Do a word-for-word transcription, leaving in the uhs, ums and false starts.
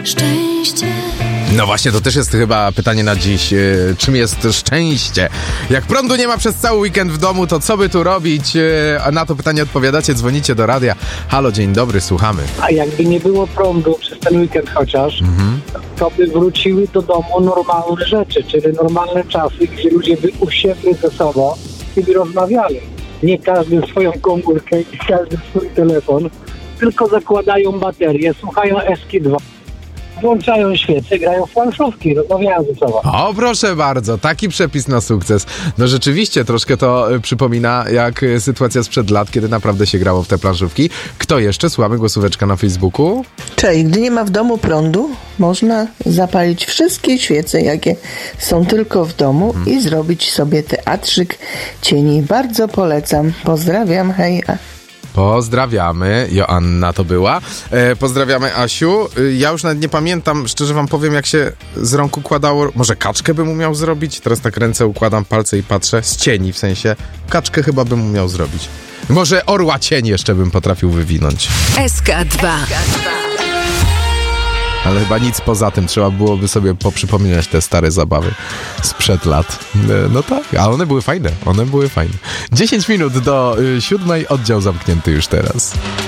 szczęście. No właśnie, to też jest chyba pytanie na dziś. E, czym jest szczęście? Jak prądu nie ma przez cały weekend w domu, to co by tu robić? E, a na to pytanie odpowiadacie, dzwonicie do radia. Halo, dzień dobry, słuchamy. A jakby nie było prądu przez ten weekend chociaż, mhm. to by wróciły do domu normalne rzeczy, czyli normalne czasy, gdzie ludzie by usiedli ze sobą i by rozmawiali. Nie każdy swoją komórkę i każdy swój telefon, tylko zakładają baterię, słuchają S K dwa. Włączają świece, grają w planszówki, rozmawiają ze sobą. O, proszę bardzo, taki przepis na sukces. No rzeczywiście, troszkę to y, przypomina jak y, sytuacja sprzed lat, kiedy naprawdę się grało w te planszówki. Kto jeszcze? Słuchamy głosóweczka na Facebooku. Cześć, gdy nie ma w domu prądu, można zapalić wszystkie świece, jakie są tylko w domu hmm. i zrobić sobie teatrzyk cieni. Bardzo polecam. Pozdrawiam, hej. Pozdrawiamy, Joanna to była. E, pozdrawiamy Asiu. E, ja już nawet nie pamiętam, szczerze wam powiem, jak się z rąk układało. Może kaczkę bym umiał zrobić? Teraz tak ręce układam, palce i patrzę. Z cieni w sensie. Kaczkę chyba bym umiał zrobić. Może orła cień jeszcze bym potrafił wywinąć. S K dwa. Ale chyba nic poza tym. Trzeba byłoby sobie poprzypominać te stare zabawy sprzed lat. No tak, a one były fajne. One były fajne. dziesięć minut do y, siódmej, oddział zamknięty już teraz.